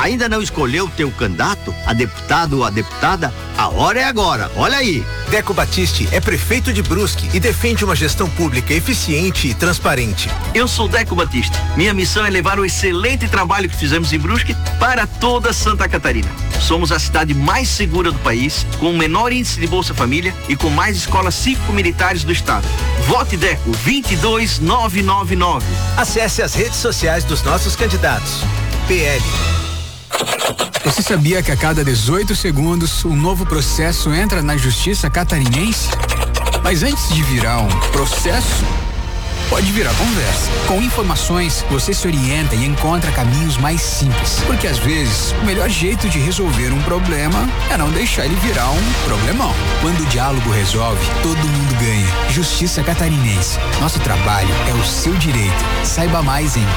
Ainda não escolheu o teu candidato, a deputado ou a deputada? A hora é agora, olha aí. Deco Battisti é prefeito de Brusque e defende uma gestão pública eficiente e transparente. Eu sou Deco Battisti. Minha missão é levar o excelente trabalho que fizemos em Brusque para toda Santa Catarina. Somos a cidade mais segura do país, com o menor índice de Bolsa Família e com mais escolas cívico-militares do estado. Vote Deco 22999. Acesse as redes sociais dos nossos candidatos. PL. Você sabia que a cada 18 segundos um novo processo entra na Justiça Catarinense? Mas antes de virar um processo, pode virar conversa. Com informações, você se orienta e encontra caminhos mais simples. Porque às vezes, o melhor jeito de resolver um problema é não deixar ele virar um problemão. Quando o diálogo resolve, todo mundo ganha. Justiça Catarinense. Nosso trabalho é o seu direito. Saiba mais em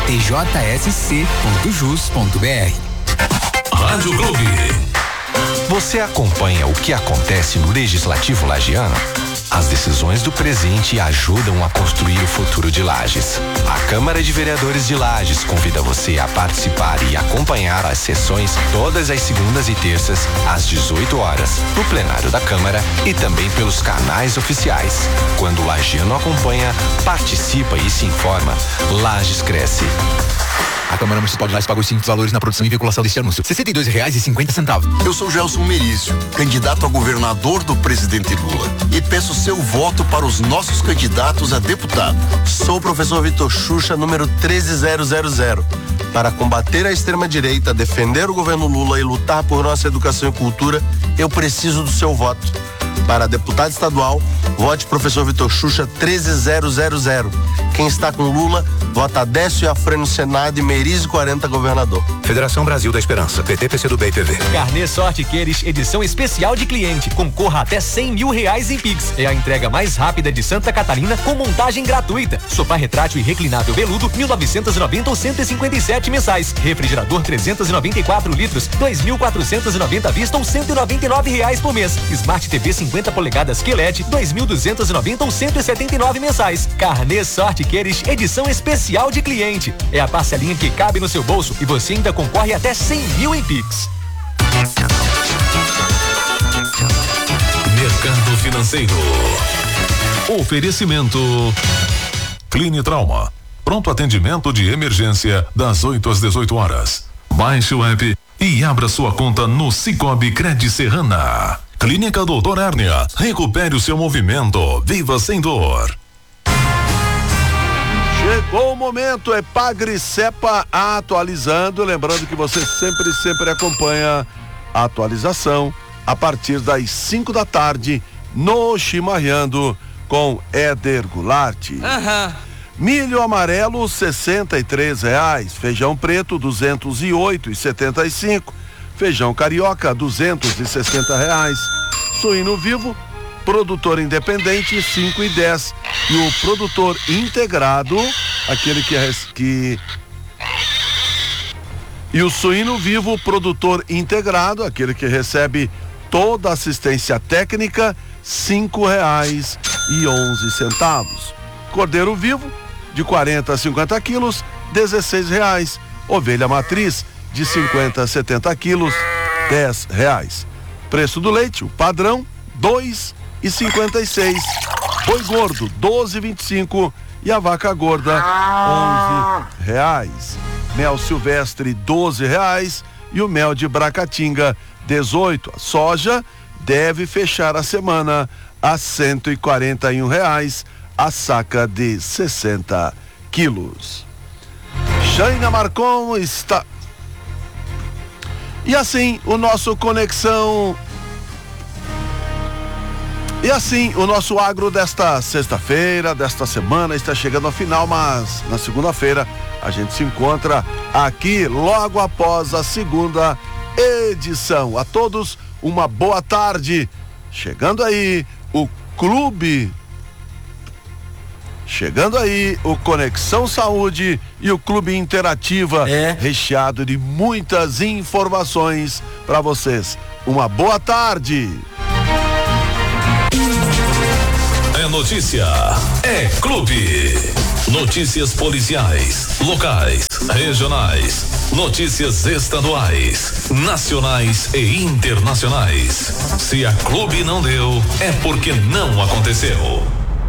tjsc.jus.br. Rádio Clube. Você acompanha o que acontece no Legislativo Lagiano? As decisões do presente ajudam a construir o futuro de Lages. A Câmara de Vereadores de Lages convida você a participar e acompanhar as sessões todas as segundas e terças, às 18 horas, no plenário da Câmara e também pelos canais oficiais. Quando o lagiano acompanha, participa e se informa, Lages cresce. A Câmara Municipal de Lages paga os seguintes valores na produção e veiculação deste anúncio: R$62,50. Eu sou Gelson Merício, candidato a governador do presidente Lula, e peço seu voto para os nossos candidatos a deputado. Sou o professor Vitor Xuxa, número 13000. Para combater a extrema-direita, defender o governo Lula e lutar por nossa educação e cultura, eu preciso do seu voto. Para deputado estadual, vote professor Vitor Xuxa 13000. Quem está com Lula, vota Décio Afrânio no Senado e Merizio 40 governador. Federação Brasil da Esperança, PT, PCdoB e PV. Carnê Sorte Queires, edição especial de cliente. Concorra até R$100 mil em Pix. É a entrega mais rápida de Santa Catarina com montagem gratuita. Sofá retrátil e reclinável veludo, 1.990 ou 157 mensais. Refrigerador 394 litros, 2.490 à vista ou R$199 por mês. Smart TV 50 polegadas QLED, 2.290 ou 179 mensais. Carnê Sorte Queires, edição especial de cliente. É a parcelinha que cabe no seu bolso e você ainda concorre até R$100 mil em Pix. Mercado Financeiro. Oferecimento Cline Trauma. Pronto atendimento de emergência das 8 às 18 horas. Baixe o app e abra sua conta no Cicobi Cred Serrana. Clínica Doutor Hérnia. Recupere o seu movimento. Viva sem dor. Chegou o momento, é Pagricepa atualizando. Lembrando que você sempre acompanha a atualização a partir das 5 da tarde no Chimarrando com Éder Goulart. Milho amarelo R$63, feijão preto R$208,75, feijão carioca R$260, suíno vivo produtor independente R$5,10 e o produtor integrado, aquele e o suíno vivo produtor integrado, aquele que recebe toda a assistência técnica, R$5,11. Cordeiro vivo de 40 a 50 quilos, R$16. Ovelha matriz de 50 a 70 quilos, R$10. Preço do leite, o padrão, R$2,56. Boi gordo, R$12,25 e a vaca gorda, R$11. Mel silvestre, R$12 e o mel de Bracatinga, R$18. A soja deve fechar a semana a R$141, a saca de 60 quilos. Jaina Marcon está... E assim, o nosso Conexão... E assim, o nosso agro desta sexta-feira, desta semana, está chegando ao final, mas na segunda-feira a gente se encontra aqui logo após a segunda edição. A todos, uma boa tarde. Chegando aí o Clube... Chegando aí o Conexão Saúde e o Clube Interativa, recheado de muitas informações para vocês. Uma boa tarde. É notícia, é clube. Notícias policiais, locais, regionais, notícias estaduais, nacionais e internacionais. Se a Clube não deu, é porque não aconteceu.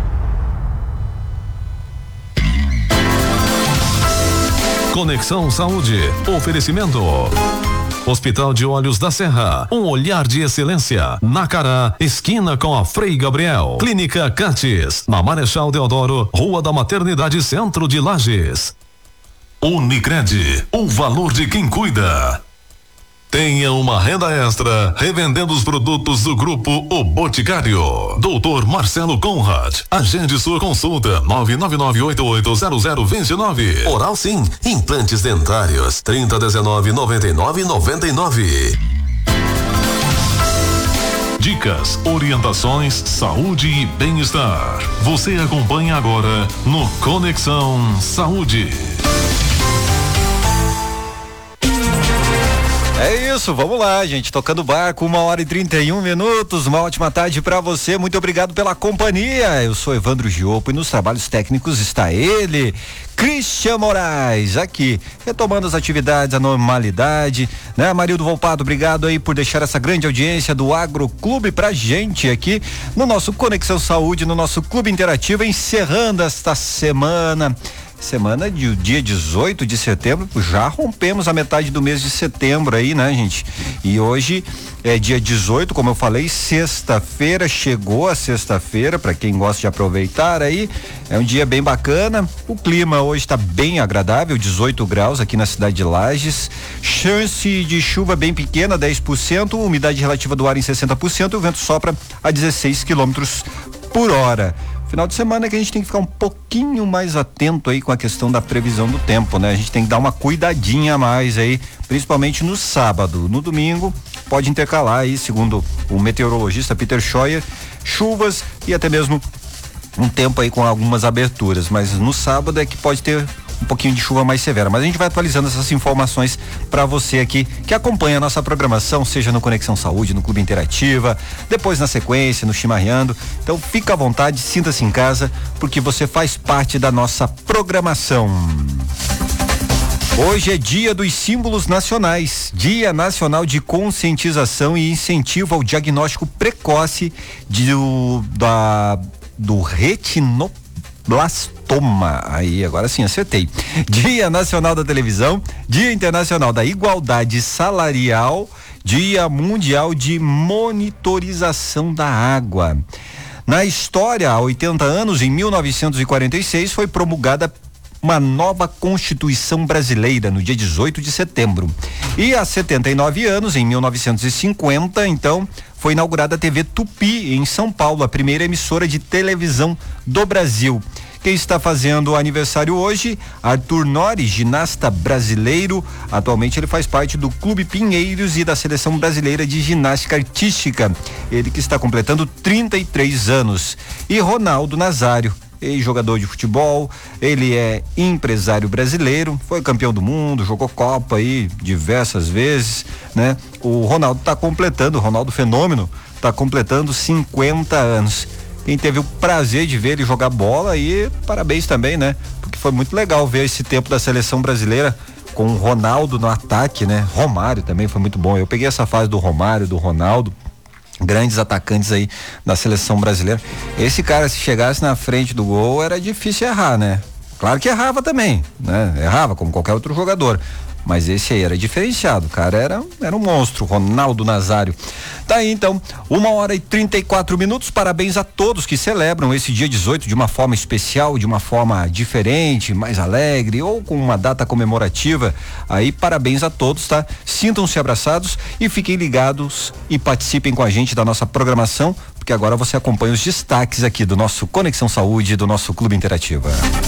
Conexão Saúde. Oferecimento. Hospital de Olhos da Serra, um olhar de excelência. Nacará, esquina com a Frei Gabriel. Clínica Cates, na Marechal Deodoro, Rua da Maternidade, Centro de Lages. Unicred, o valor de quem cuida. Tenha uma renda extra revendendo os produtos do Grupo O Boticário. Doutor Marcelo Conrad. Agende sua consulta 999880029. Oral Sim, implantes dentários 3019-9999. Dicas, orientações, saúde e bem-estar. Você acompanha agora no Conexão Saúde. É isso, vamos lá, gente, tocando barco, 1h31, uma ótima tarde pra você, muito obrigado pela companhia. Eu sou Evandro Giopo e nos trabalhos técnicos está ele, Christian Moraes, aqui, retomando as atividades, a normalidade, né? Marildo Volpato, obrigado aí por deixar essa grande audiência do Agroclube pra gente aqui no nosso Conexão Saúde, no nosso Clube Interativo, encerrando esta semana de dia 18 de setembro, já rompemos a metade do mês de setembro aí, né, gente? E hoje é dia 18, como eu falei, sexta-feira, chegou a sexta-feira, para quem gosta de aproveitar aí, é um dia bem bacana, o clima hoje está bem agradável, 18 graus aqui na cidade de Lages, chance de chuva bem pequena, 10%, umidade relativa do ar em 60%, o vento sopra a 16 quilômetros por hora. Final de semana que a gente tem que ficar um pouquinho mais atento aí com a questão da previsão do tempo, né? A gente tem que dar uma cuidadinha a mais aí, principalmente no sábado. No domingo pode intercalar aí, segundo o meteorologista Peter Scheuer, chuvas e até mesmo um tempo aí com algumas aberturas, mas no sábado é que pode ter um pouquinho de chuva mais severa, mas a gente vai atualizando essas informações para você aqui que acompanha a nossa programação, seja no Conexão Saúde, no Clube Interativa, depois na sequência, no Chimarreando. Então fica à vontade, sinta-se em casa, porque você faz parte da nossa programação. Hoje é dia dos símbolos nacionais, Dia Nacional de Conscientização e Incentivo ao Diagnóstico Precoce do retinoblastoma. Aí, agora sim, acertei. Dia Nacional da Televisão, Dia Internacional da Igualdade Salarial, Dia Mundial de Monitorização da Água. Na história, há 80 anos, em 1946, foi promulgada uma nova Constituição Brasileira no dia 18 de setembro. E há 79 anos, em 1950, então, foi inaugurada a TV Tupi, em São Paulo, a primeira emissora de televisão do Brasil. Quem está fazendo aniversário hoje, Arthur Nori, ginasta brasileiro. Atualmente ele faz parte do Clube Pinheiros e da Seleção Brasileira de Ginástica Artística. Ele que está completando 33 anos. E Ronaldo Nazário, ex-jogador de futebol, ele é empresário brasileiro, foi campeão do mundo, jogou Copa aí diversas vezes, né? O Ronaldo Ronaldo Fenômeno, tá completando 50 anos. Quem teve o prazer de ver ele jogar bola aí, parabéns também, né? Porque foi muito legal ver esse tempo da seleção brasileira com o Ronaldo no ataque, né? Romário também foi muito bom. Eu peguei essa fase do Romário, do Ronaldo, grandes atacantes aí da seleção brasileira. Esse cara, se chegasse na frente do gol, era difícil errar, né? Claro que errava também, né? Errava como qualquer outro jogador, mas esse aí era diferenciado, o cara era um monstro, Ronaldo Nazário. Tá aí então, 1h34, parabéns a todos que celebram esse dia 18 de uma forma especial, de uma forma diferente, mais alegre ou com uma data comemorativa. Aí parabéns a todos, tá? Sintam-se abraçados e fiquem ligados e participem com a gente da nossa programação, porque agora você acompanha os destaques aqui do nosso Conexão Saúde, do nosso Clube Interativa.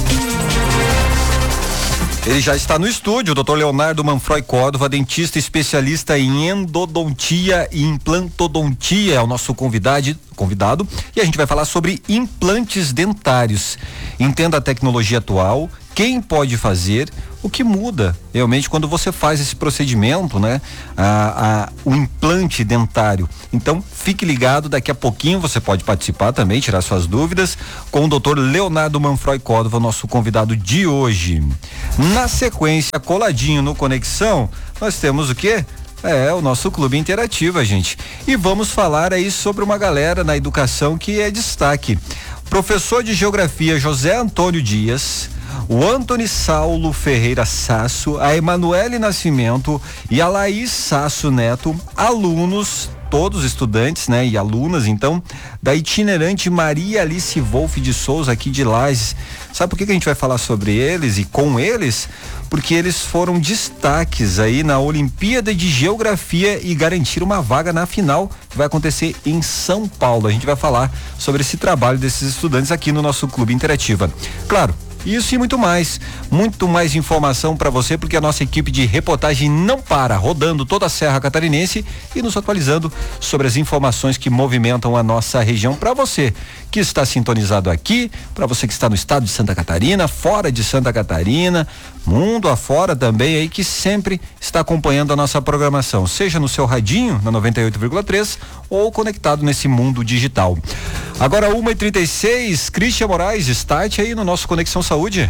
Ele já está no estúdio, o Dr. Leonardo Manfroy Córdova, dentista especialista em endodontia e implantodontia, é o nosso convidado, e a gente vai falar sobre implantes dentários. Entenda a tecnologia atual, quem pode fazer, o que muda realmente quando você faz esse procedimento, né? O implante dentário. Então, fique ligado, daqui a pouquinho você pode participar também, tirar suas dúvidas com o Dr. Leonardo Manfroy Córdova, nosso convidado de hoje. Na sequência, coladinho no Conexão, nós temos o quê? O nosso clube interativo, gente. E vamos falar aí sobre uma galera na educação que é destaque. Professor de Geografia José Antônio Dias, o Antony Saulo Ferreira Sasso, a Emanuele Nascimento e a Laís Sasso Neto, alunos, todos estudantes, né? E alunas, então, da itinerante Maria Alice Wolff de Souza, aqui de Lages. Sabe por que a gente vai falar sobre eles e com eles? Porque eles foram destaques aí na Olimpíada de Geografia e garantiram uma vaga na final que vai acontecer em São Paulo. A gente vai falar sobre esse trabalho desses estudantes aqui no nosso Clube Interativa. Claro, isso e muito mais informação para você, porque a nossa equipe de reportagem não para, rodando toda a Serra Catarinense e nos atualizando sobre as informações que movimentam a nossa região, para você que está sintonizado aqui, para você que está no estado de Santa Catarina, fora de Santa Catarina, mundo afora também aí, que sempre está acompanhando a nossa programação, seja no seu radinho na 98,3 ou conectado nesse mundo digital. Agora 1h36, Christian Moraes, start aí no nosso Conexão Saúde.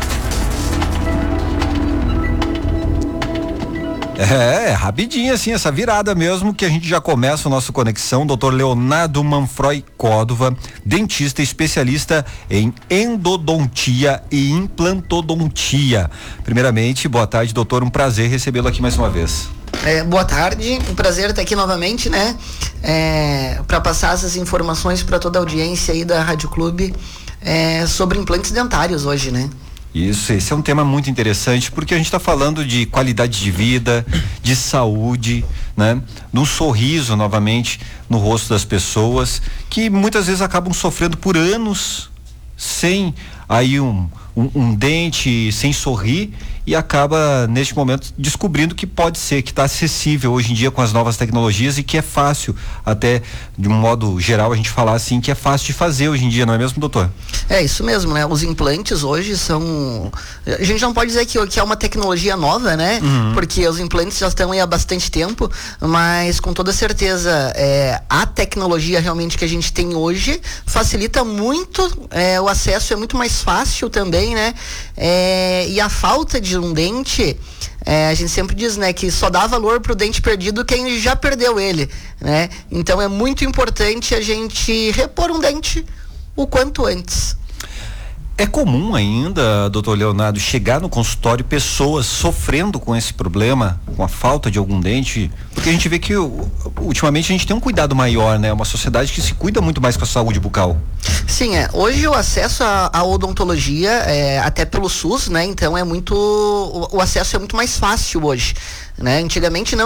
Rapidinho assim, essa virada mesmo, que a gente já começa o nosso Conexão. Dr. Leonardo Manfroy Córdova, dentista especialista em endodontia e implantodontia. Primeiramente, boa tarde, doutor, um prazer recebê-lo aqui mais uma vez. Boa tarde, um prazer estar aqui novamente, né? Para passar essas informações para toda a audiência aí da Rádio Clube sobre implantes dentários hoje, né? Isso, esse é um tema muito interessante, porque a gente está falando de qualidade de vida, de saúde, né? De um sorriso novamente no rosto das pessoas, que muitas vezes acabam sofrendo por anos sem aí um dente, sem sorrir, e acaba neste momento descobrindo que pode ser, que está acessível hoje em dia com as novas tecnologias e que é fácil, até de um modo geral a gente falar assim, que é fácil de fazer hoje em dia, não é mesmo, doutor? É isso mesmo, né? Os implantes hoje são, a gente não pode dizer que é uma tecnologia nova, né? Porque os implantes já estão aí há bastante tempo, mas com toda certeza a tecnologia realmente que a gente tem hoje facilita muito, o acesso é muito mais fácil também, né? E a falta de um dente, a gente sempre diz, né, que só dá valor pro dente perdido quem já perdeu ele, né? Então é muito importante a gente repor um dente o quanto antes. É comum ainda, doutor Leonardo, chegar no consultório pessoas sofrendo com esse problema, com a falta de algum dente? Porque a gente vê que ultimamente a gente tem um cuidado maior, né? Uma sociedade que se cuida muito mais com a saúde bucal. Sim, hoje o acesso à odontologia, até pelo SUS, né? Então o acesso é muito mais fácil hoje, né? Antigamente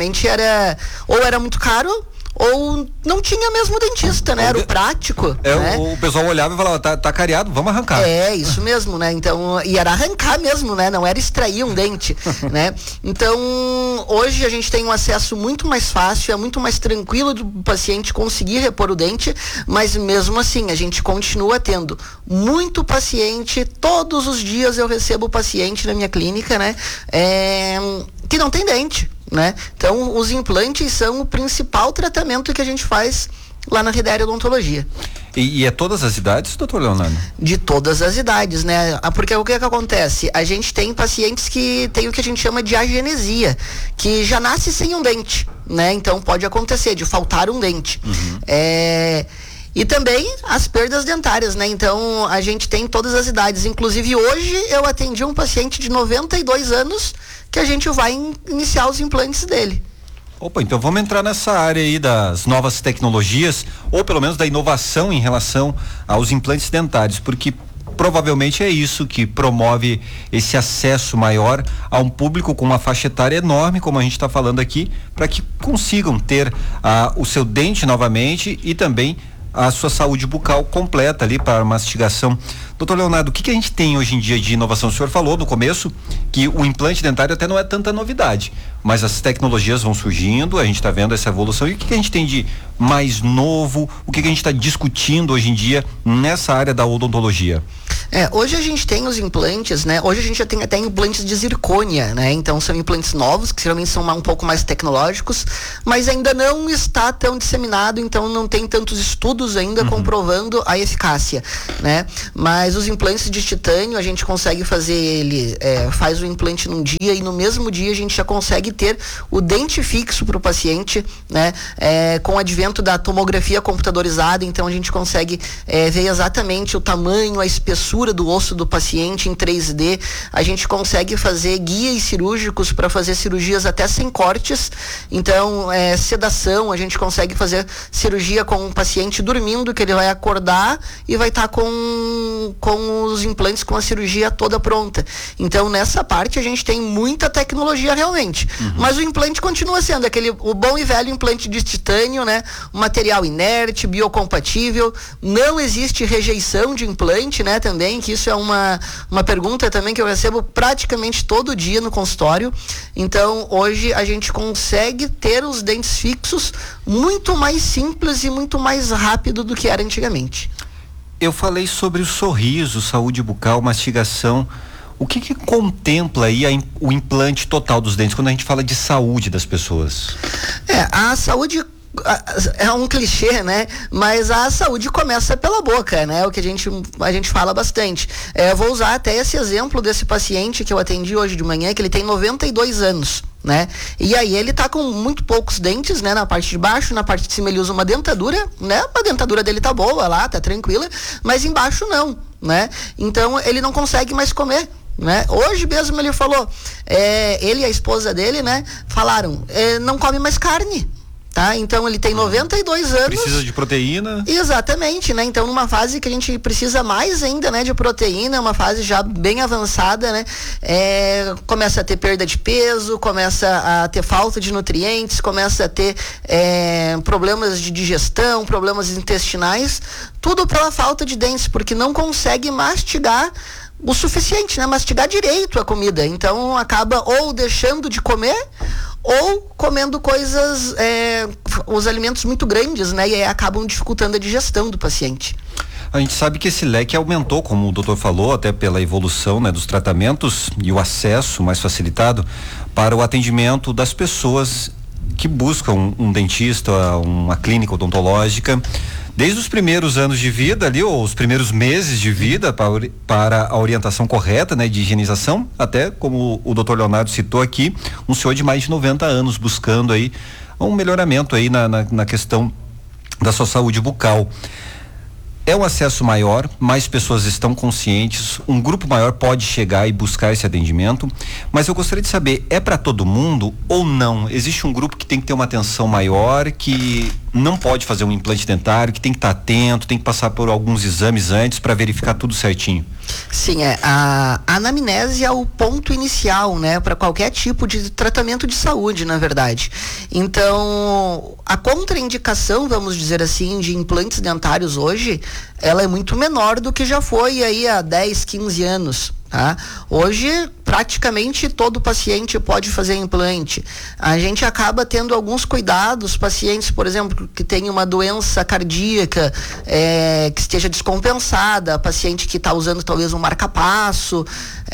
era muito caro, ou não tinha mesmo dentista, né? Era o prático. Né? O pessoal olhava e falava, tá cariado, vamos arrancar. Isso mesmo, né? Então, e era arrancar mesmo, né? Não era extrair um dente, né? Então, hoje a gente tem um acesso muito mais fácil, é muito mais tranquilo do paciente conseguir repor o dente, mas mesmo assim, a gente continua tendo muito paciente, todos os dias eu recebo paciente na minha clínica, né? Que não tem dente, né? Então, os implantes são o principal tratamento que a gente faz lá na Redere Odontologia. E é todas as idades, doutor Leonardo? De todas as idades, né? Porque o que acontece? A gente tem pacientes que tem o que a gente chama de agenesia, que já nasce sem um dente, né? Então, pode acontecer de faltar um dente. E também as perdas dentárias, né? Então, a gente tem todas as idades. Inclusive, hoje eu atendi um paciente de 92 anos que a gente vai iniciar os implantes dele. Opa, então vamos entrar nessa área aí das novas tecnologias, ou pelo menos da inovação em relação aos implantes dentários, porque provavelmente é isso que promove esse acesso maior a um público com uma faixa etária enorme, como a gente está falando aqui, para que consigam ter o seu dente novamente e também a sua saúde bucal completa ali para mastigação. Doutor Leonardo, o que a gente tem hoje em dia de inovação? O senhor falou no começo que o implante dentário até não é tanta novidade, mas as tecnologias vão surgindo, a gente está vendo essa evolução. E o que a gente tem de mais novo? O que a gente está discutindo hoje em dia nessa área da odontologia? Hoje a gente tem os implantes, né? Hoje a gente já tem até implantes de zircônia, né? Então são implantes novos, que geralmente são um pouco mais tecnológicos, mas ainda não está tão disseminado, então não tem tantos estudos ainda comprovando a eficácia, né? Mas os implantes de titânio, a gente consegue fazer ele, faz o implante num dia e no mesmo dia a gente já consegue ter o dente fixo para o paciente, né? Com o advento da tomografia computadorizada, então a gente consegue ver exatamente o tamanho, a espessura do osso do paciente em 3D. A gente consegue fazer guias cirúrgicos para fazer cirurgias até sem cortes. Então, sedação, a gente consegue fazer cirurgia com um paciente dormindo, que ele vai acordar e vai estar com os implantes, com a cirurgia toda pronta. Então, nessa parte a gente tem muita tecnologia realmente. Mas o implante continua sendo o bom e velho implante de titânio, né? Um material inerte, biocompatível. Não existe rejeição de implante, né? Também, que isso é uma pergunta também que eu recebo praticamente todo dia no consultório. Então, hoje a gente consegue ter os dentes fixos muito mais simples e muito mais rápido do que era antigamente. Eu falei sobre o sorriso, saúde bucal, mastigação. O que contempla aí o implante total dos dentes, quando a gente fala de saúde das pessoas? A saúde é um clichê, né? Mas a saúde começa pela boca, né? O que a gente fala bastante. Eu vou usar até esse exemplo desse paciente que eu atendi hoje de manhã, que ele tem 92 anos, né? E aí ele tá com muito poucos dentes, né? Na parte de baixo, na parte de cima ele usa uma dentadura, né? A dentadura dele tá boa lá, tá tranquila, mas embaixo não, né? Então ele não consegue mais comer, né? Hoje mesmo ele falou, ele e a esposa dele, né? Falaram, não come mais carne. Tá? Então ele tem 92 anos. Precisa de proteína. Exatamente, né? Então numa fase que a gente precisa mais ainda, né? De proteína, uma fase já bem avançada, né? Começa a ter perda de peso, começa a ter falta de nutrientes, começa a ter problemas de digestão, problemas intestinais, tudo pela falta de dentes, porque não consegue mastigar o suficiente, né? Mastigar direito a comida. Então acaba ou deixando de comer ou comendo coisas, os alimentos muito grandes, né? E aí acabam dificultando a digestão do paciente. A gente sabe que esse leque aumentou, como o doutor falou, até pela evolução, né, dos tratamentos e o acesso mais facilitado para o atendimento das pessoas que buscam um dentista, uma clínica odontológica. Desde os primeiros anos de vida ali, ou os primeiros meses de vida para a orientação correta, né, de higienização, até como o doutor Leonardo citou aqui, um senhor de mais de 90 anos buscando aí um melhoramento aí na questão da sua saúde bucal. É um acesso maior, mais pessoas estão conscientes, um grupo maior pode chegar e buscar esse atendimento, mas eu gostaria de saber, é para todo mundo ou não? Existe um grupo que tem que ter uma atenção maior, que não pode fazer um implante dentário, que tem que estar atento, tem que passar por alguns exames antes para verificar tudo certinho? Sim, a anamnese é o ponto inicial, né, para qualquer tipo de tratamento de saúde, na verdade. Então, a contraindicação, vamos dizer assim, de implantes dentários hoje, ela é muito menor do que já foi aí há 10, 15 anos. Tá? Hoje, praticamente todo paciente pode fazer implante. A gente acaba tendo alguns cuidados, pacientes, por exemplo, que tem uma doença cardíaca, que esteja descompensada, paciente que está usando talvez um marca-passo,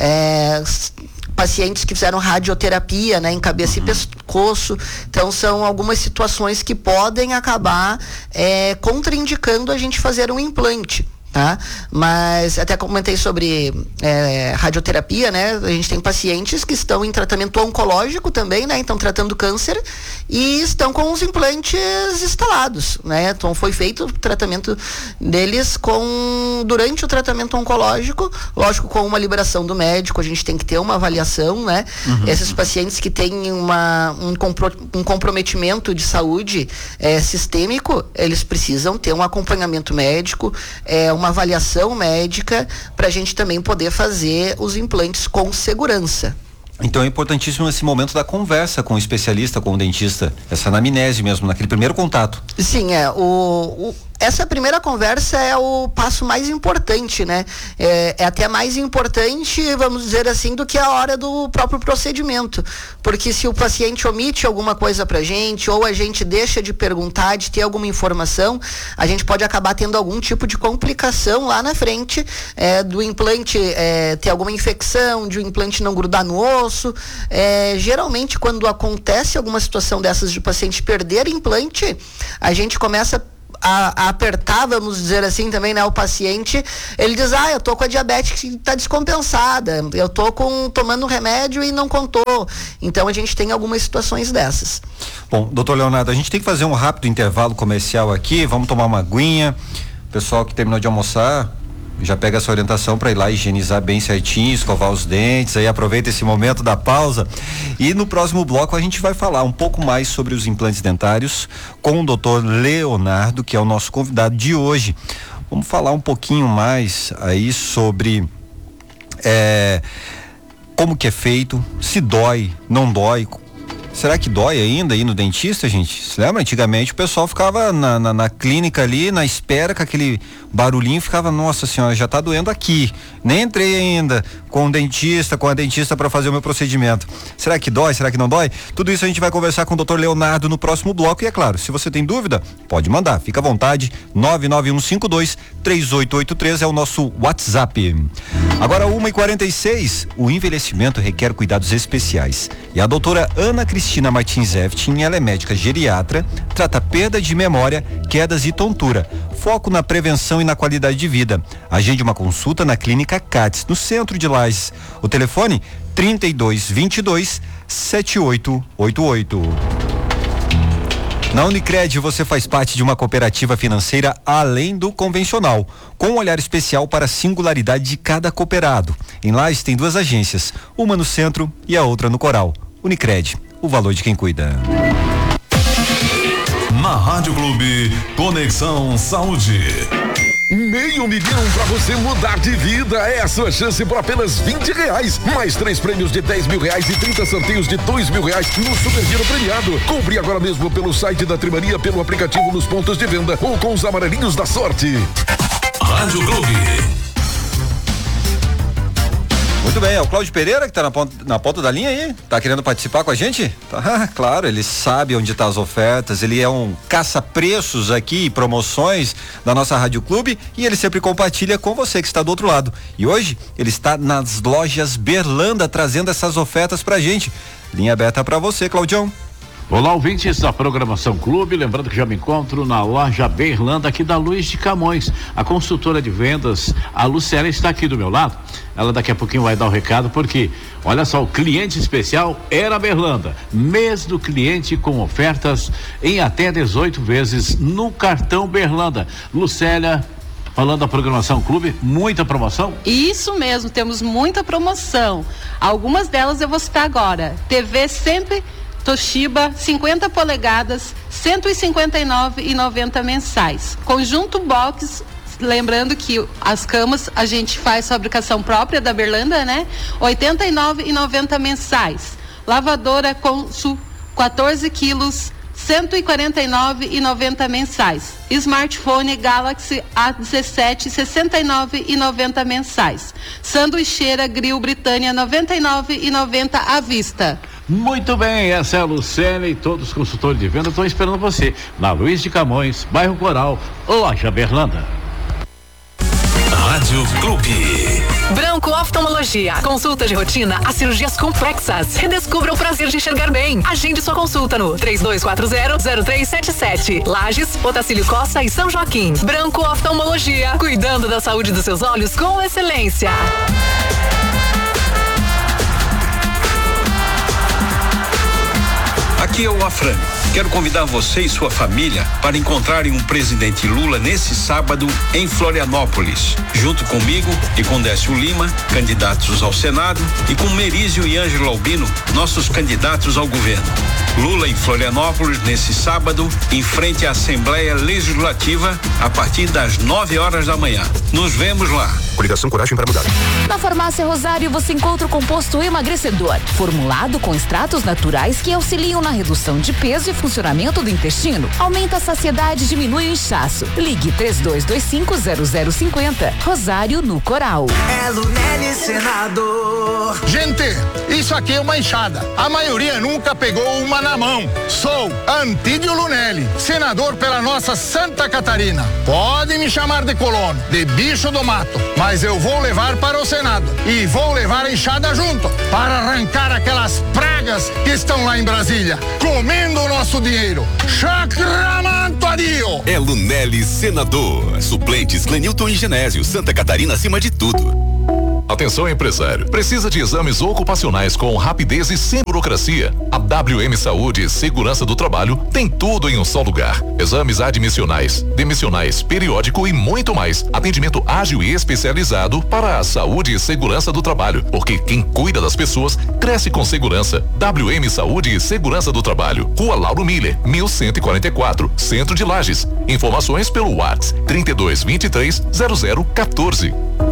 pacientes que fizeram radioterapia, né, em cabeça e pescoço. Então são algumas situações que podem acabar contraindicando a gente fazer um implante. Tá? Mas até comentei sobre radioterapia, né? A gente tem pacientes que estão em tratamento oncológico também, né? Então tratando câncer e estão com os implantes instalados, né? Então foi feito o tratamento deles durante o tratamento oncológico, lógico, com uma liberação do médico, a gente tem que ter uma avaliação, né? Esses pacientes que têm um comprometimento de saúde sistêmico, eles precisam ter um acompanhamento médico, uma avaliação médica, para a gente também poder fazer os implantes com segurança. Então é importantíssimo esse momento da conversa com o especialista, com o dentista, essa anamnese mesmo, naquele primeiro contato. Sim, essa primeira conversa é o passo mais importante, né? É até mais importante, vamos dizer assim, do que a hora do próprio procedimento. Porque se o paciente omite alguma coisa pra gente, ou a gente deixa de perguntar, de ter alguma informação, a gente pode acabar tendo algum tipo de complicação lá na frente, do implante ter alguma infecção, de o implante não grudar no osso. Geralmente, quando acontece alguma situação dessas de o paciente perder implante, a gente começa a apertar, vamos dizer assim também, né, o paciente, ele diz, eu tô com a diabetes que tá descompensada, eu tô tomando remédio e não contou. Então a gente tem algumas situações dessas. Bom, doutor Leonardo, a gente tem que fazer um rápido intervalo comercial aqui, vamos tomar uma aguinha. O pessoal que terminou de almoçar já pega essa orientação para ir lá higienizar bem certinho, escovar os dentes, aí aproveita esse momento da pausa. E no próximo bloco a gente vai falar um pouco mais sobre os implantes dentários com o Dr. Leonardo, que é o nosso convidado de hoje. Vamos falar um pouquinho mais aí sobre como que é feito, se dói, não dói. Será que dói ainda ir no dentista, gente? Você lembra? Antigamente o pessoal ficava na clínica ali, na espera, com aquele barulhinho, ficava, nossa senhora, já tá doendo aqui. Nem entrei ainda com a dentista para fazer o meu procedimento. Será que dói? Será que não dói? Tudo isso a gente vai conversar com o Dr. Leonardo no próximo bloco. E é claro, se você tem dúvida, pode mandar, fica à vontade. 991523883 é o nosso WhatsApp. Agora 1h46, o envelhecimento requer cuidados especiais. E a doutora Ana Cristina Martins Eftin, ela é médica geriatra, trata perda de memória, quedas e tontura. Foco na prevenção e na qualidade de vida. Agende uma consulta na Clínica CATS, no centro de Lages. O telefone 3222-7888. Na Unicred você faz parte de uma cooperativa financeira além do convencional, com um olhar especial para a singularidade de cada cooperado. Em Lages tem 2 agências, uma no centro e a outra no Coral. Unicred, o valor de quem cuida. Na Rádio Clube, Conexão Saúde. R$500 mil para você mudar de vida. É a sua chance por apenas R$20. Mais 3 prêmios de R$10 mil e 30 sorteios de R$2 mil no Super Giro Premiado. Compre agora mesmo pelo site da Trimaria, pelo aplicativo nos pontos de venda ou com os amarelinhos da sorte. Rádio Clube. Muito bem, é o Cláudio Pereira que tá na ponta da linha aí, tá querendo participar com a gente? Tá, claro, ele sabe onde tá as ofertas, ele é um caça-preços aqui, promoções da nossa Rádio Clube, e ele sempre compartilha com você que está do outro lado. E hoje ele está nas lojas Berlanda trazendo essas ofertas pra gente. Linha aberta pra você, Claudião. Olá, ouvintes da programação Clube, lembrando que já me encontro na loja Berlanda aqui da Luiz de Camões. A consultora de vendas, a Luciana, está aqui do meu lado. Ela daqui a pouquinho vai dar o recado, porque olha só, o cliente especial era a Berlanda, mês do cliente com ofertas em até 18 vezes no cartão Berlanda. Lucélia, falando da programação Clube, muita promoção? Isso mesmo, temos muita promoção. Algumas delas eu vou citar agora. TV sempre Toshiba 50 polegadas, R$159,90 mensais. Conjunto box, lembrando que as camas a gente faz fabricação própria da Berlanda, né? R$89,90 mensais. Lavadora Consul 14 quilos, R$149,90 mensais. Smartphone Galaxy A17, R$69,90 mensais. Sanduicheira Grill Britânia, R$99,90 à vista. Muito bem, essa é a Lucélia e todos os consultores de venda estão esperando você na Luiz de Camões, bairro Coral, loja Berlanda. Rádio Clube. Branco Oftalmologia. Consulta de rotina a cirurgias complexas. Redescubra o prazer de enxergar bem. Agende sua consulta no 3240-0377. Lages, Otacílio Costa e São Joaquim. Branco Oftalmologia. Cuidando da saúde dos seus olhos com excelência. Aqui é o Afran. Quero convidar você e sua família para encontrarem um presidente Lula nesse sábado em Florianópolis, junto comigo e com Décio Lima, candidatos ao Senado, e com Merizio e Ângelo Albino, nossos candidatos ao governo. Lula em Florianópolis nesse sábado, em frente à Assembleia Legislativa, a partir das 9h da manhã. Nos vemos lá. Coligação Coragem para Mudar. Na Farmácia Rosário você encontra o composto emagrecedor, formulado com extratos naturais que auxiliam na redução de peso e funcionamento do intestino. Aumenta a saciedade e diminui o inchaço. Ligue 3225-0050. Rosário no Coral. É Lunelli Senador. Gente, isso aqui é uma enxada. A maioria nunca pegou uma na mão. Sou Antídio Lunelli, senador pela nossa Santa Catarina. Podem me chamar de colono, de bicho do mato, mas eu vou levar para o Senado e vou levar a enxada junto para arrancar aquelas pragas que estão lá em Brasília, comendo o nosso dinheiro. Chacramantadio! É Lunelli Senador. Suplentes Clenilton e Genésio. Santa Catarina acima de tudo. Atenção, empresário. Precisa de exames ocupacionais com rapidez e sem burocracia? A WM Saúde e Segurança do Trabalho tem tudo em um só lugar. Exames admissionais, demissionais, periódico e muito mais. Atendimento ágil e especializado para a saúde e segurança do trabalho. Porque quem cuida das pessoas cresce com segurança. WM Saúde e Segurança do Trabalho. Rua Lauro Miller, 1144, Centro de Lages. Informações pelo WhatsApp 3223-0014.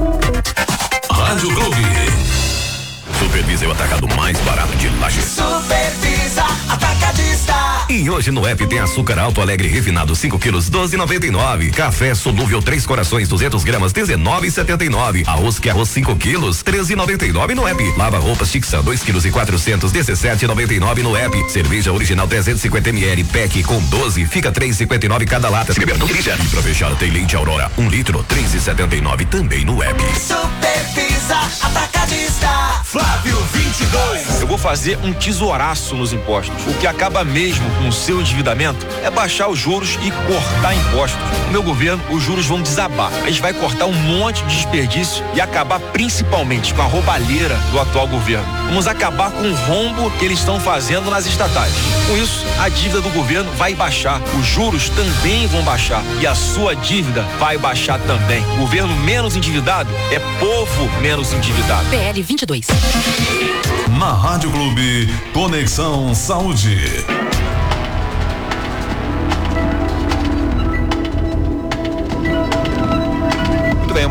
Rádio Clube. Supervisa é o atacado mais barato de Lages. Supervisa Atacadista. E hoje no app tem açúcar Alto Alegre refinado 5 quilos 12,99. Café solúvel 3 corações 200 gramas 19,79. Arroz que arroz 5 quilos 13,99 no app. Lava roupas Tixan 2 quilos e 400 17,99 no app. Cerveja original 350 ml PEC com 12 fica 3,59 cada lata. Se beber não dirija. E pra fechar tem leite Aurora 1 litro 3,79 também no app. Supervisa Atacadista. Flávio 22. Eu vou fazer um tesouraço nos impostos. O que acaba mesmo com o seu endividamento é baixar os juros e cortar impostos. No meu governo, os juros vão desabar. A gente vai cortar um monte de desperdício e acabar principalmente com a roubalheira do atual governo. Vamos acabar com o rombo que eles estão fazendo nas estatais. Com isso, a dívida do governo vai baixar. Os juros também vão baixar e a sua dívida vai baixar também. Governo menos endividado é povo menos endividado. PL 22. Na Rádio Clube, Conexão Saúde. Muito bem,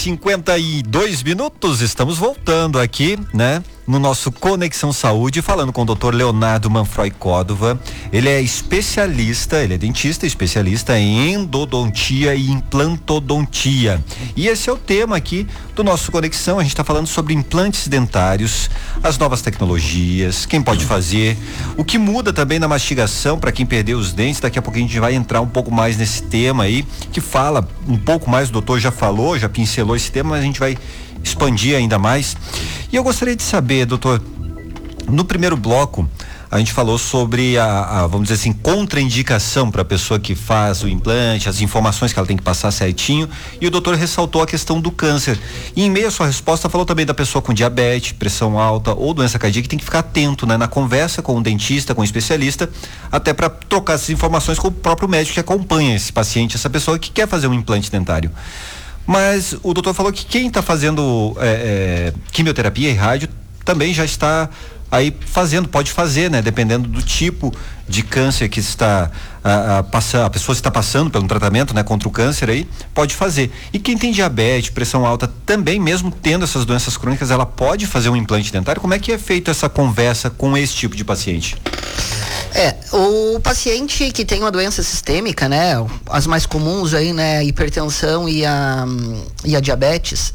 1h52, estamos voltando aqui, né? No nosso Conexão Saúde, falando com o Dr. Leonardo Manfroy Córdova. Ele é especialista, ele é dentista, especialista em endodontia e implantodontia. E esse é o tema aqui do nosso Conexão. A gente está falando sobre implantes dentários, as novas tecnologias, quem pode fazer, o que muda também na mastigação para quem perdeu os dentes. Daqui a pouco a gente vai entrar um pouco mais nesse tema aí, que fala um pouco mais, o doutor já falou, já pincelou esse tema, mas a gente vai expandir ainda mais. E eu gostaria de saber, doutor, no primeiro bloco a gente falou sobre a vamos dizer assim, contraindicação para a pessoa que faz o implante, as informações que ela tem que passar certinho, e o doutor ressaltou a questão do câncer. E em meio à sua resposta falou também da pessoa com diabetes, pressão alta ou doença cardíaca, que tem que ficar atento, né, na conversa com o dentista, com o especialista, até para trocar essas informações com o próprio médico que acompanha esse paciente, essa pessoa que quer fazer um implante dentário. Mas o doutor falou que quem está fazendo quimioterapia e rádio também já está aí fazendo, pode fazer, né? Dependendo do tipo de câncer que está a pessoa está passando pelo tratamento, né? Contra o câncer aí, pode fazer. E quem tem diabetes, pressão alta, também mesmo tendo essas doenças crônicas, ela pode fazer um implante dentário? Como é que é feita essa conversa com esse tipo de paciente? O paciente que tem uma doença sistêmica, né, as mais comuns aí, né, a hipertensão e a diabetes,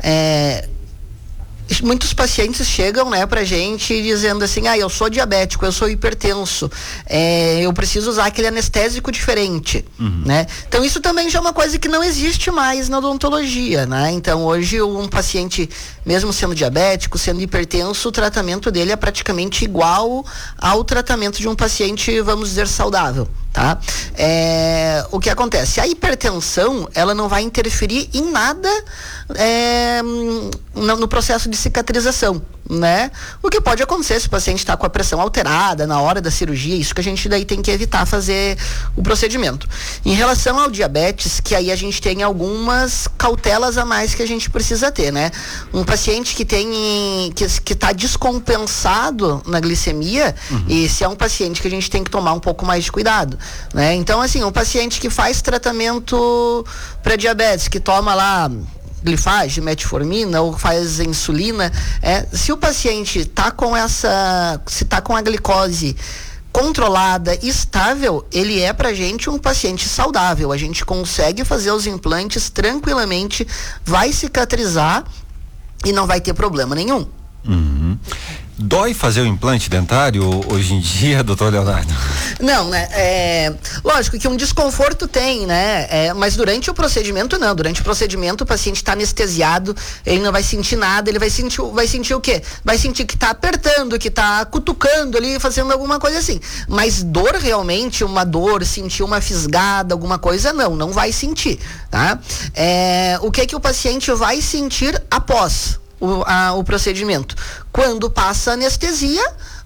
muitos pacientes chegam, né, pra gente dizendo assim, eu sou diabético, eu sou hipertenso, eu preciso usar aquele anestésico diferente, né? Então isso também já é uma coisa que não existe mais na odontologia, né? Então hoje um paciente, mesmo sendo diabético, sendo hipertenso, o tratamento dele é praticamente igual ao tratamento de um paciente, vamos dizer, saudável, tá? O que acontece? A hipertensão, ela não vai interferir em nada no processo de cicatrização, né? O que pode acontecer se o paciente está com a pressão alterada na hora da cirurgia, isso que a gente daí tem que evitar fazer o procedimento. Em relação ao diabetes, que aí a gente tem algumas cautelas a mais que a gente precisa ter, né? Um paciente que está descompensado na glicemia, esse é um paciente que a gente tem que tomar um pouco mais de cuidado, né? Então, assim, um paciente que faz tratamento para diabetes, que toma lá glifage, metformina ou faz insulina, se o paciente está com a glicose controlada, estável, ele é pra gente um paciente saudável. A gente consegue fazer os implantes tranquilamente, vai cicatrizar e não vai ter problema nenhum. Dói fazer o implante dentário hoje em dia, doutor Leonardo? Não, né? Lógico que um desconforto tem, né? Mas durante o procedimento, não. Durante o procedimento, o paciente está anestesiado, ele não vai sentir nada, ele vai sentir o quê? Vai sentir que está apertando, que está cutucando ali, fazendo alguma coisa assim. Mas dor realmente, uma dor, sentir uma fisgada, alguma coisa, não vai sentir, tá? O que o paciente vai sentir após o procedimento? Quando passa a anestesia,